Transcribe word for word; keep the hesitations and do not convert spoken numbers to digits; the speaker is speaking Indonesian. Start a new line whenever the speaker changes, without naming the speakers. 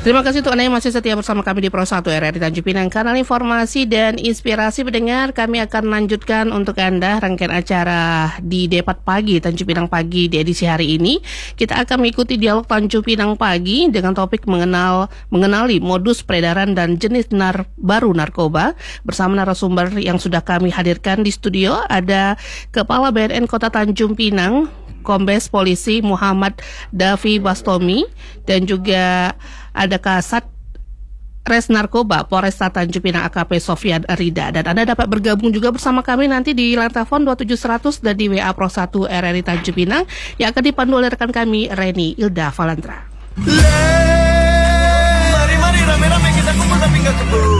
Terima kasih untuk Anda yang masih setia bersama kami di Pro satu R R I Tanjung Pinang. Kanal informasi dan inspirasi pendengar, kami akan lanjutkan untuk Anda rangkaian acara di Depat Pagi, Tanjung Pinang Pagi di edisi hari ini. Kita akan mengikuti dialog Tanjung Pinang Pagi dengan topik mengenal mengenali modus peredaran dan jenis nar, baru narkoba. Bersama narasumber yang sudah kami hadirkan di studio, ada Kepala B N N Kota Tanjung Pinang, Kombes Polisi Muhammad Davi Bastomi, dan juga ada Kasat Res Narkoba Polresta Tanjung Pinang A K P Sofyan Rida. Dan Anda dapat bergabung juga bersama kami nanti di line telepon dua tujuh seratus dan di W A Pro satu R R I Tanjung Pinang yang akan dipandu oleh rekan kami Reni Ilda Valantra.
Mari mari rame-rame kita kumpul tapi nggak keburu.